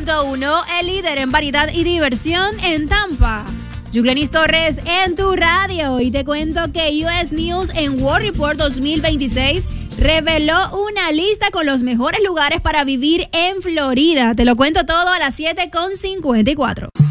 100.1, el líder en variedad y diversión en Tampa. Yuglenis Torres en tu radio. Y te cuento que US News en World Report 2026 reveló una lista con los mejores lugares para vivir en Florida. Te lo cuento todo a las 7:54.